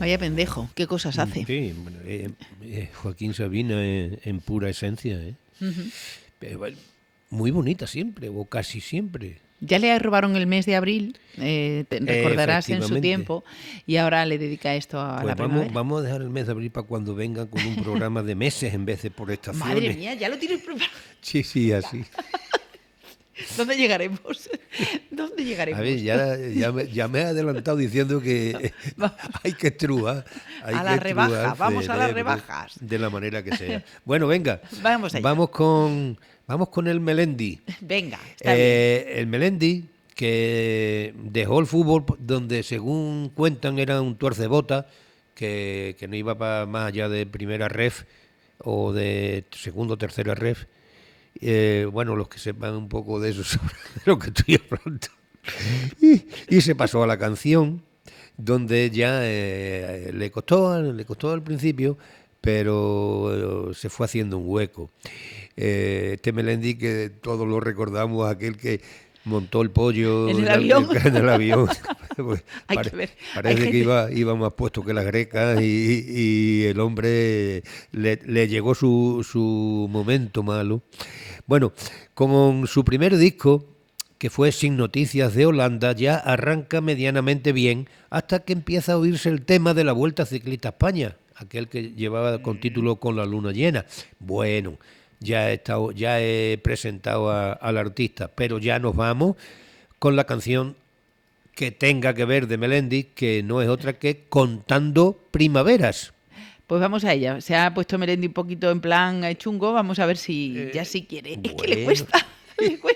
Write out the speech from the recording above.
Vaya pendejo, qué cosas hace. Sí, bueno, Joaquín Sabina en pura esencia, ¿eh? Ujú. Pero, bueno, muy bonita siempre, o casi siempre. Ya le robaron el mes de abril, te recordarás en su Efectivamente. tiempo, y ahora le dedica esto a Pues la primavera. vamos a dejar el mes de abril para cuando vengan con un programa de meses en vez de por Madre estaciones. mía, ya lo tienes preparado. Sí, sí, así. ¿Dónde llegaremos? ¿Dónde A ver, llegaremos? ya me he adelantado diciendo que Vamos hay que estruar, a la rebaja, el vamos a las cerebro rebajas. de la manera que sea. Bueno, venga, Vamos allá. vamos con el Melendi. Venga, está bien. El Melendi, que dejó el fútbol, donde según cuentan era un tuercebota, que no iba más allá de primera ref o de segundo o tercera ref. Bueno, los que sepan un poco de eso sabrán de lo que estoy hablando. Y se pasó a la canción, donde ya le costó al principio, pero se fue haciendo un hueco. Este Melendi, que todos lo recordamos, aquel que montó el pollo En el avión. en el avión. Pues Hay que ver. Hay parece que gente. iba más puesto que las grecas, y el hombre le llegó su momento malo. Bueno, con su primer disco, que fue Sin Noticias de Holanda, ya arranca medianamente bien hasta que empieza a oírse el tema de la Vuelta Ciclista a España, aquel que llevaba con título Con la luna llena. Bueno, ya he presentado al artista, pero ya nos vamos con la canción que tenga que ver de Melendi, que no es otra que Contando Primaveras. Pues vamos a ella. Se ha puesto Melendi un poquito en plan chungo. Vamos a ver si ya sí quiere. Es que le Bueno, cuesta. Le cuesta.